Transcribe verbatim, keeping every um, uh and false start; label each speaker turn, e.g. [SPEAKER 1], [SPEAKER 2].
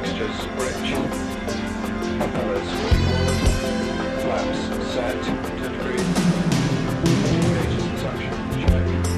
[SPEAKER 1] fixtures bridge. Propellers fully forward. Flaps set. ten degrees.